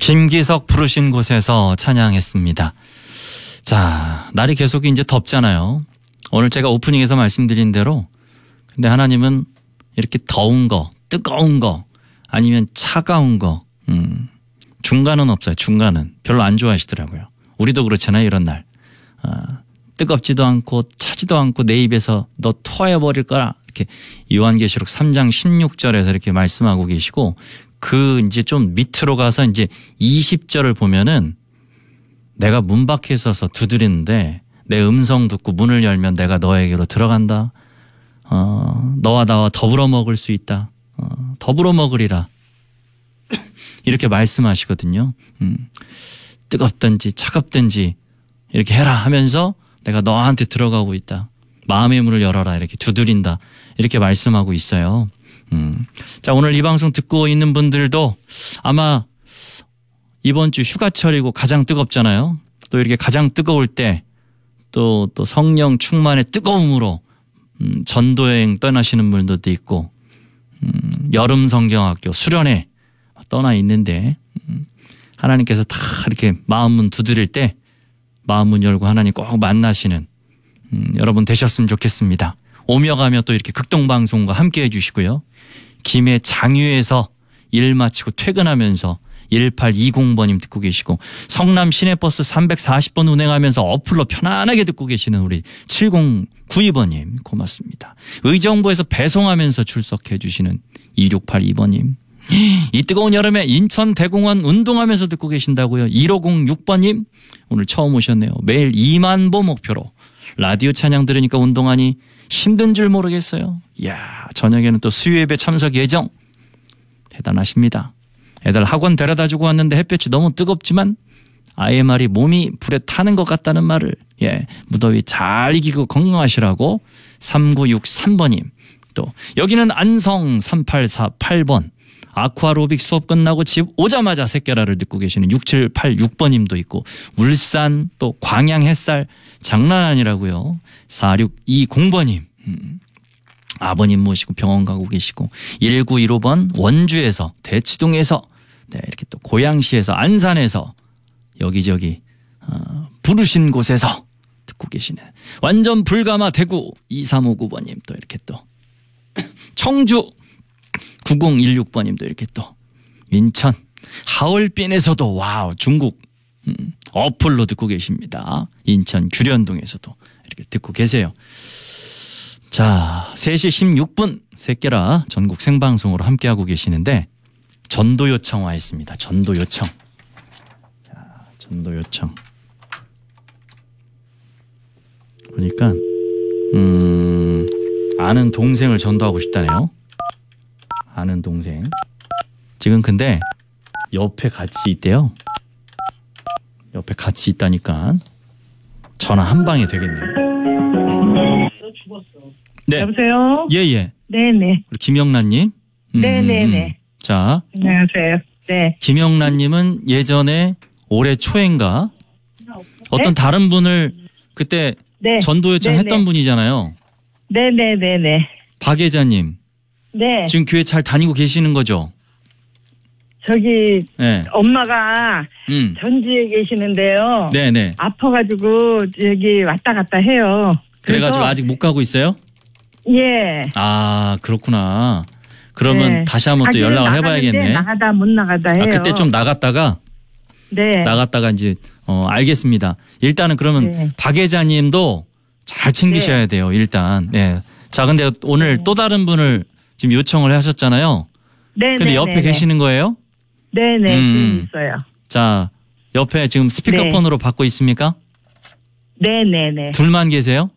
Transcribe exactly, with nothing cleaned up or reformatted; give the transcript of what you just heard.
김기석 부르신 곳에서 찬양했습니다. 자, 날이 계속 이제 덥잖아요. 오늘 제가 오프닝에서 말씀드린 대로 근데 하나님은 이렇게 더운 거, 뜨거운 거, 아니면 차가운 거, 음, 중간은 없어요. 중간은 별로 안 좋아하시더라고요. 우리도 그렇잖아요. 이런 날 아, 뜨겁지도 않고 차지도 않고 내 입에서 너 토해버릴 거라 이렇게 요한계시록 삼 장 십육 절에서 이렇게 말씀하고 계시고 그 이제 좀 밑으로 가서 이제 이십 절을 보면은 내가 문 밖에 서서 두드리는데 내 음성 듣고 문을 열면 내가 너에게로 들어간다. 어, 너와 나와 더불어 먹을 수 있다. 어, 더불어 먹으리라. 이렇게 말씀하시거든요. 음, 뜨겁든지 차갑든지 이렇게 해라 하면서 내가 너한테 들어가고 있다. 마음의 문을 열어라 이렇게 두드린다. 이렇게 말씀하고 있어요. 음. 자, 오늘 이 방송 듣고 있는 분들도 아마 이번 주 휴가철이고 가장 뜨겁잖아요. 또 이렇게 가장 뜨거울 때 또, 또 성령 충만의 뜨거움으로 음, 전도여행 떠나시는 분들도 있고 음, 여름 성경학교 수련회 떠나 있는데 음, 하나님께서 다 이렇게 마음문 두드릴 때 마음문 열고 하나님 꼭 만나시는 음, 여러분 되셨으면 좋겠습니다. 오며 가며 또 이렇게 극동방송과 함께 해주시고요. 김해 장유에서 일 마치고 퇴근하면서 일팔이공 번님 듣고 계시고 성남 시내버스 삼백사십 번 운행하면서 어플로 편안하게 듣고 계시는 우리 칠공구이 번님 고맙습니다. 의정부에서 배송하면서 출석해 주시는 이육팔이 번님. 이 뜨거운 여름에 인천 대공원 운동하면서 듣고 계신다고요. 일오공육 번님 오늘 처음 오셨네요. 매일 이만 보 목표로 라디오 찬양 들으니까 운동하니 힘든 줄 모르겠어요. 이야, 저녁에는 또 수요예배 참석 예정. 대단하십니다. 애들 학원 데려다주고 왔는데 햇볕이 너무 뜨겁지만 아이의 말이 몸이 불에 타는 것 같다는 말을 예 무더위 잘 이기고 건강하시라고 삼구육삼 번님. 또 여기는 안성 삼팔사팔 번. 아쿠아로빅 수업 끝나고 집 오자마자 새끼라를 듣고 계시는 육칠팔육 번님도 있고 울산 또 광양 햇살 장난 아니라고요. 사육이공 번님. 음. 아버님 모시고 병원 가고 계시고 일구일오 번 원주에서 대치동에서 네, 이렇게 또 고양시에서 안산에서 여기저기 어, 부르신 곳에서 듣고 계시는 완전 불가마 대구 이삼오구 번님 또 이렇게 또 청주 구공일육 번님도 이렇게 또 인천 하얼빈에서도 와우 중국 음, 어플로 듣고 계십니다. 인천 규련동에서도 이렇게 듣고 계세요. 자, 세 시 십육 분 새끼라 전국 생방송으로 함께하고 계시는데 전도 요청 와 있습니다. 전도 요청. 자, 전도 요청. 보니까 음, 아는 동생을 전도하고 싶다네요. 아는 동생. 지금 근데 옆에 같이 있대요. 옆에 같이 있다니까 전화 한 방에 되겠네요. 죽었어. 네. 여보세요? 예, 예. 네네. 우리 김영란님. 음, 네네네. 자. 안녕하세요. 네. 김영란님은 예전에 올해 초인가 어떤 네? 다른 분을 그때 네. 전도 요청했던 네네. 분이잖아요. 네네네네. 박예자님. 네. 지금 교회 잘 다니고 계시는 거죠? 저기, 네. 엄마가 음. 전주에 계시는데요. 네네. 아파가지고 여기 왔다 갔다 해요. 그래가지고 그래서, 아직 못 가고 있어요? 예. 아, 그렇구나. 그러면 네. 다시 한번 또 연락을 해봐야겠네. 나가다 못 나가다 해요. 아, 그때 좀 나갔다가 네. 나갔다가 이제 어 알겠습니다. 일단은 그러면 네. 박예자님도 잘 챙기셔야 네. 돼요. 일단. 네. 자, 근데 오늘 네. 또 다른 분을 지금 요청을 하셨잖아요. 네네. 근데 옆에 계시는 거예요? 네네. 음. 지금 있어요. 자, 옆에 지금 스피커폰으로 받고 있습니까? 네네네. 둘만 계세요?